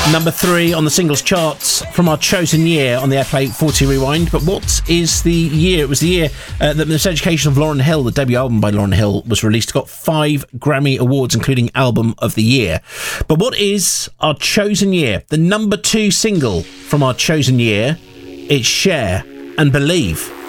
Number 3 on the singles charts from our chosen year on the Airplay 40 Rewind. But what is the year? It was the year that the Miseducation of Lauryn Hill, the debut album by Lauryn Hill, was released. It got 5 Grammy Awards, including Album of the Year. But what is our chosen year? The number 2 single from our chosen year, it's Cher and Believe.